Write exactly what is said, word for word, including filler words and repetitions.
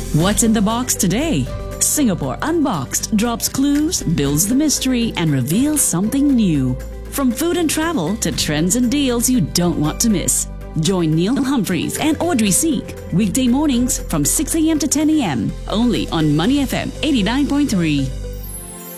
What's in the box today? Singapore Unboxed drops clues, builds the mystery, and reveals something new. From food and travel to trends and deals you don't want to miss. Join Neil Humphreys and Audrey Seek weekday mornings from six a.m. to ten a.m. only on Money F M eighty-nine point three.